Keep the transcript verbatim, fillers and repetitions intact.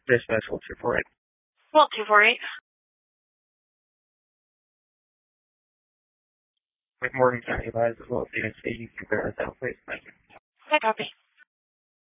Dispatch one two four eight. Well, two four eight. With Morgan County Lives as well as the N C, you can bear us out, please. Thank you. I copy.